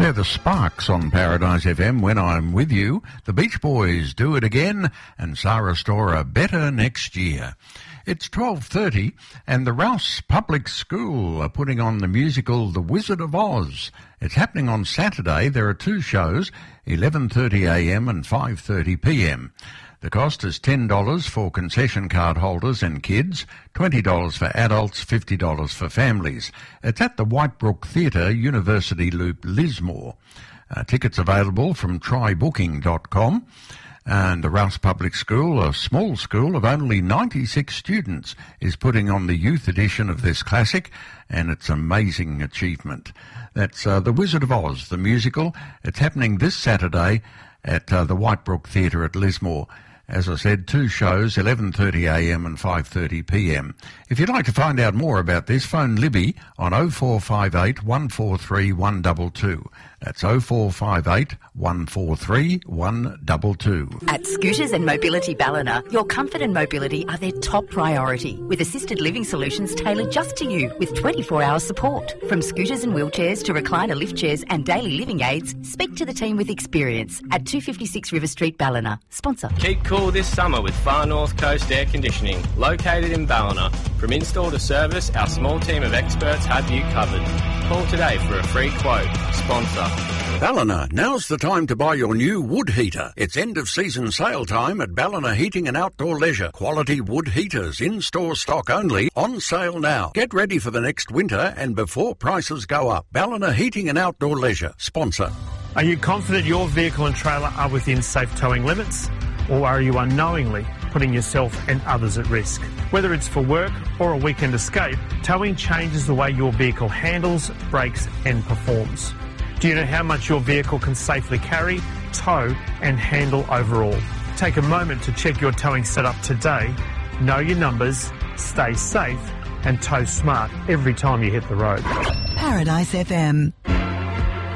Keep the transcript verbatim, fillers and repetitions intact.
They're the Sparks on Paradise F M. When I'm with you, the Beach Boys, Do It Again, and Sarah Storer, Better Next Year. It's twelve thirty, and the Rouse Public School are putting on the musical The Wizard of Oz. It's happening on Saturday. There are two shows, eleven thirty a m and five thirty p m. The cost is ten dollars for concession card holders and kids, twenty dollars for adults, fifty dollars for families. It's at the Whitebrook Theatre, University Loop, Lismore. Uh, tickets available from try booking dot com. And the Rouse Public School, a small school of only ninety-six students, is putting on the youth edition of this classic, and it's an amazing achievement. That's uh, The Wizard of Oz, the musical. It's happening this Saturday at uh, the Whitebrook Theatre at Lismore. As I said, two shows, eleven thirty a m and five thirty p m. If you'd like to find out more about this, phone Libby on oh four five eight, one four three, one two two. That's oh four five eight, one four three, one two two. At Scooters and Mobility Ballina, your comfort and mobility are their top priority, with assisted living solutions tailored just to you with twenty-four hour support. From scooters and wheelchairs to recliner lift chairs and daily living aids, speak to the team with experience at two fifty-six River Street, Ballina. Sponsor. Keep cool this summer with Far North Coast Air Conditioning, located in Ballina. From install to service, our small team of experts have you covered. Call today for a free quote. Sponsor. Ballina, now's the time to buy your new wood heater. It's end of season sale time at Ballina Heating and Outdoor Leisure. Quality wood heaters, in-store stock only, on sale now. Get ready for the next winter and before prices go up. Ballina Heating and Outdoor Leisure. Sponsor. Are you confident your vehicle and trailer are within safe towing limits? Or are you unknowingly putting yourself and others at risk? Whether it's for work or a weekend escape, towing changes the way your vehicle handles, brakes and performs. Do you know how much your vehicle can safely carry, tow and handle overall? Take a moment to check your towing setup today. Know your numbers, stay safe and tow smart every time you hit the road. Paradise F M.